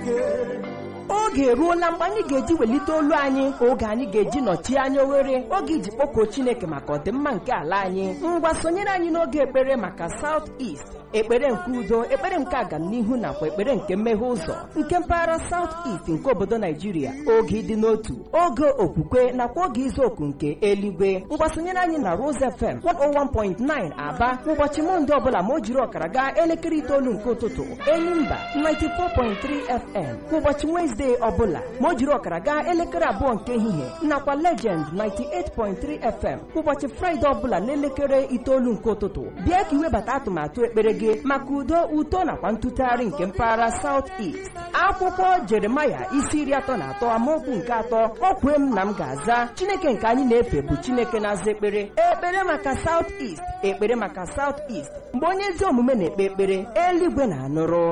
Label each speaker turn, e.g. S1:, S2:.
S1: oge eruola mgbe anyị ga-eji welite olu anyị, oge anyị ga-eji nọchie anya oghere, oge iji kpọkuo Chineke maka ọdịmma nke ala anyị. Ngwa sonyere anyị n'oge ekpere maka South East, ekpere nke udo, ekpere nke agamnihu nakwa ekpere nke mmeghe ụzọ nke mpaghara South East nke obodo Naijiria. Oge ịdị n'otu, oge okwukwe nakwa oge izu oku nke eluigwe. Ngwa sonyere anyị na Rose FM 101.9 Aba ụbọchị Mọnde ọbụla ma o jiri ọkara gaa elekere 9 nke ụtụtụ, Enyimba 94.3 FM ụbọchị Wednesday ọbụla ma o jiri ọkara gaa elekere 2 nke ehihie, nakwa Legend 98.3 FM ụbọchị Friday ọbụla n'elekere 9 nke ụtụtụ. Bịa ka iwebata atụmatụ ekpere gị maka udo, uto nakwa ntụtụgharị nke mpaghara South East. Akwụkwọ Jeremaya isi 33 amaokwu nke 3, o kwee m na m ga-aza. Chineke nke anyị na-efe bụ Chineke na-aza ekpere. Ekpere maka South East, ekpere maka South East. Mgbe onye ezi omume na-ekpe ekpere, eluigwe na-anụrụ.